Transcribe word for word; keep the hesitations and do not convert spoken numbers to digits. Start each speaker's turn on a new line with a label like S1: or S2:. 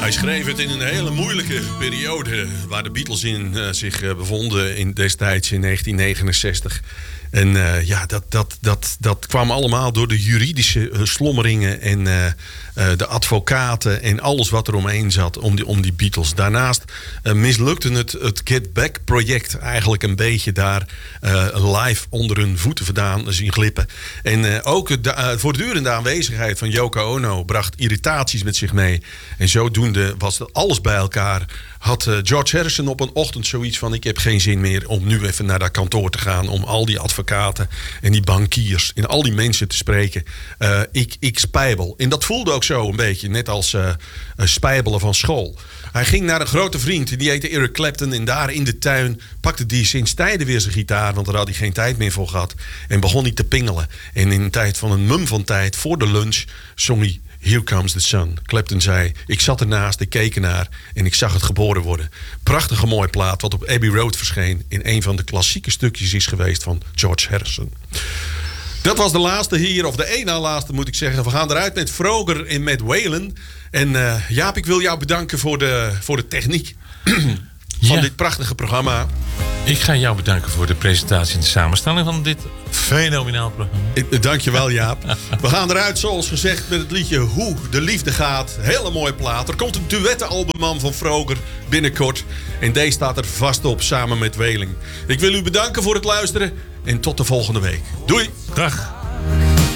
S1: Hij schreef het in een hele moeilijke periode waar de Beatles in uh, zich uh, bevonden in destijds in negentien negenenzestig. En uh, ja, dat, dat, dat, dat kwam allemaal door de juridische uh, slommeringen en uh, uh, de advocaten en alles wat er omheen zat om die, om die Beatles. Daarnaast uh, mislukte het, het Get Back project eigenlijk een beetje daar uh, live onder hun voeten vandaan zien glippen. En uh, ook de uh, voortdurende aanwezigheid van Yoko Ono bracht irritaties met zich mee. En zodoende was dat alles bij elkaar. Had uh, George Harrison op een ochtend zoiets van: ik heb geen zin meer om nu even naar dat kantoor te gaan, om al die advocaten en die bankiers en al die mensen te spreken. Uh, ik, ik spijbel. En dat voelde ook zo een beetje, net als uh, spijbelen van school. Hij ging naar een grote vriend, die heette Eric Clapton. En daar in de tuin pakte hij sinds tijden weer zijn gitaar, want daar had hij geen tijd meer voor gehad. En begon hij te pingelen. En in een tijd van een mum van tijd, voor de lunch, zong hij Here Comes the Sun. Clapton zei: ik zat ernaast, ik keek ernaar en ik zag het geboren worden. Prachtige mooie plaat wat op Abbey Road verscheen. In een van de klassieke stukjes is geweest van George Harrison. Dat was de laatste hier, of de één na laatste moet ik zeggen. We gaan eruit met Froger en met Waylon. En uh, Jaap, ik wil jou bedanken voor de, voor de techniek van ja. dit prachtige programma.
S2: Ik ga jou bedanken voor de presentatie en de samenstelling van dit fenomenaal programma.
S1: Ik, dankjewel, Jaap. We gaan eruit, zoals gezegd, met het liedje Hoe de Liefde Gaat. Hele mooie plaat. Er komt een duettenalbum van Froger binnenkort. En deze staat er vast op, samen met Waylon. Ik wil u bedanken voor het luisteren. En tot de volgende week. Doei.
S2: Dag.